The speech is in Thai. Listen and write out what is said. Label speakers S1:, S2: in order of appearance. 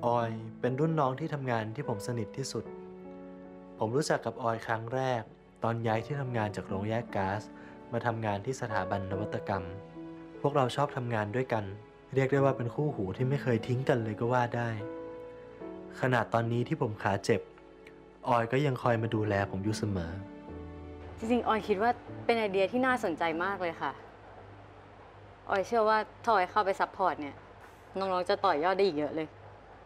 S1: ออยเป็นรุ่นน้องที่ทำงานที่ผมสนิทที่สุดผมรู้จักกับออยครั้งแรกตอนย้ายที่ทำงานจากโรงแยกก๊าซมาทำงานที่สถาบันนวัตกรรมพวกเราชอบทำงานด้วยกันเรียกได้ว่าเป็นคู่หูที่ไม่เคยทิ้งกันเลยก็ว่าได้ขนาดตอนนี้ที่ผมขาเจ็บออยก็ยังคอยมาดูแลผมอยู่เสมอ
S2: จริงๆออยคิดว่าเป็นไอเดียที่น่าสนใจมากเลยค่ะออยเชื่อว่าถ้าออยเข้าไปซัพพอร์ตเนี่ยน้องๆจะต่อยอดได้อีกเยอะเลย